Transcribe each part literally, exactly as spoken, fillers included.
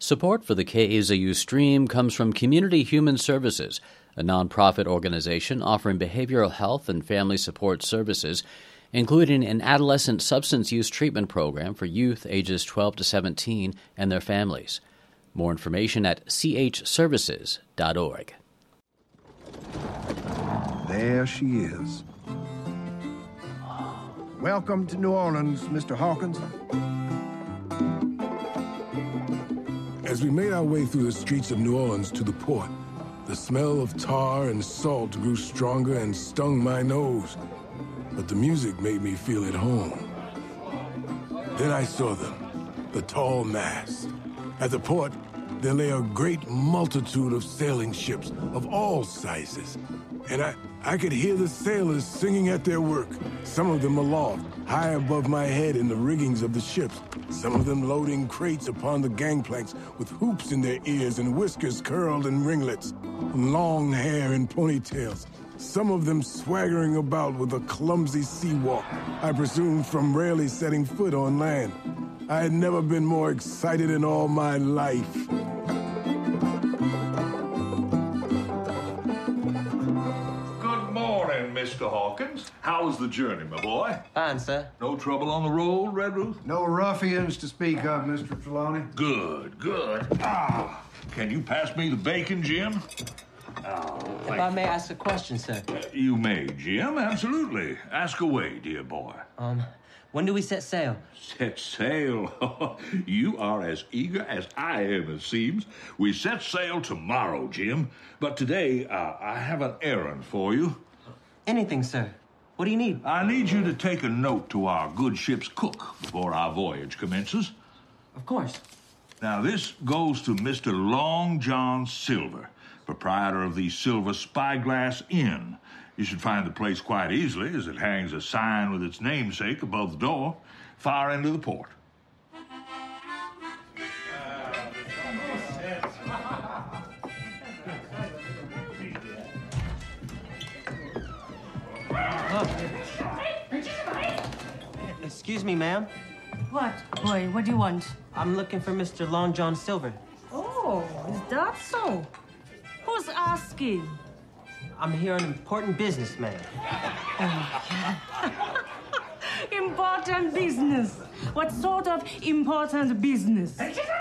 Support for the K A Z U stream comes from Community Human Services, a nonprofit organization offering behavioral health and family support services, including an adolescent substance use treatment program for youth ages twelve to seventeen and their families. More information at c h services dot org. There she is. Welcome to New Orleans, Mister Hawkins. As we made our way through the streets of New Orleans to the port, the smell of tar and salt grew stronger and stung my nose. But the music made me feel at home. Then I saw them, the tall mast. At the port, there lay a great multitude of sailing ships of all sizes. And I, I could hear the sailors singing at their work, some of them aloft, high above my head in the riggings of the ships, some of them loading crates upon the gangplanks with hoops in their ears and whiskers curled in ringlets, long hair in ponytails, some of them swaggering about with a clumsy sea walk, I presume from rarely setting foot on land. I had never been more excited in all my life. Mister Hawkins, how was the journey, my boy? Fine, sir. No trouble on the road, Red Ruth? No ruffians to speak of, Mister Trelawney. Good, good. Ah, can you pass me the bacon, Jim? Oh, if I may ask a question, sir. Uh, you may, Jim, absolutely. Ask away, dear boy. Um, when do we set sail? Set sail? You are as eager as I am, it seems. We set sail tomorrow, Jim. But today, uh, I have an errand for you. Anything, sir. What do you need? I need you to take a note to our good ship's cook before our voyage commences. Of course. Now, this goes to Mister Long John Silver, proprietor of the Silver Spyglass Inn. You should find the place quite easily, as it hangs a sign with its namesake above the door, far into the port. Excuse me, ma'am. What, boy? What do you want? I'm looking for Mister Long John Silver. Oh, is that so? Who's asking? I'm here on important business, ma'am. Oh. Important business. What sort of important business?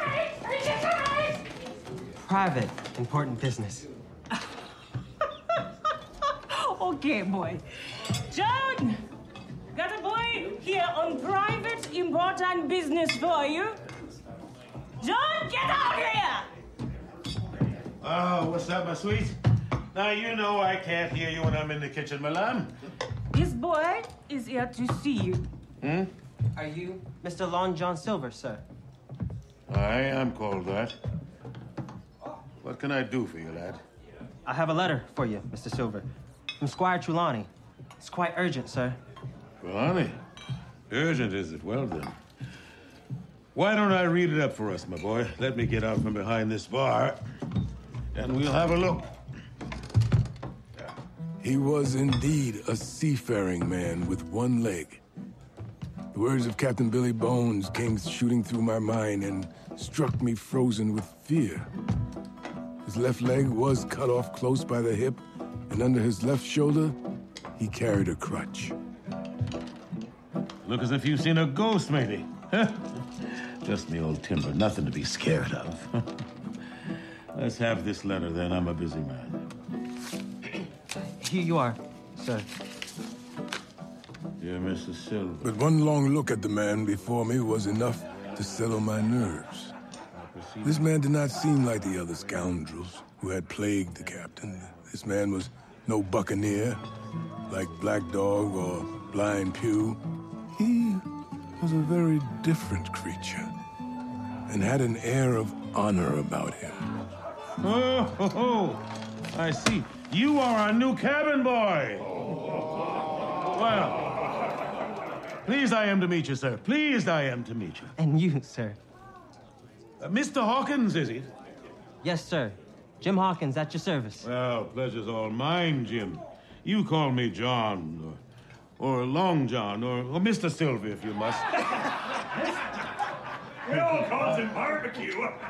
Private, important business. Okay, boy. John! Got a boy here on private, important business for you. John, get out here! Oh, what's up, my sweet? Now, you know I can't hear you when I'm in the kitchen, my lamb. This boy is here to see you. Hmm? Are you Mister Long John Silver, sir? I am called that. What can I do for you, lad? I have a letter for you, Mister Silver, from Squire Trelawney. It's quite urgent, sir. Trelawney? Urgent, is it? Well, then. Why don't I read it up for us, my boy? Let me get out from behind this bar, and we'll have a look. He was indeed a seafaring man with one leg. The words of Captain Billy Bones came shooting through my mind and struck me frozen with fear. His left leg was cut off close by the hip, and under his left shoulder, he carried a crutch. Look as if you've seen a ghost, matey. Just me old timber, nothing to be scared of. Let's have this letter, then. I'm a busy man. Here you are, sir. Dear Mister Silver. But one long look at the man before me was enough to settle my nerves. This man did not seem like the other scoundrels who had plagued the captain. This man was no buccaneer, like Black Dog or Blind Pew. He was a very different creature, and had an air of honor about him. Oh, ho, ho. I see. You are our new cabin boy. Well, pleased I am to meet you, sir. Pleased I am to meet you. And you, sir. Uh, Mister Hawkins, is it? Yes, sir. Jim Hawkins, at your service. Well, pleasure's all mine, Jim. You call me John, or, or Long John, or, or Mister Silver, if you must. We all call him barbecue.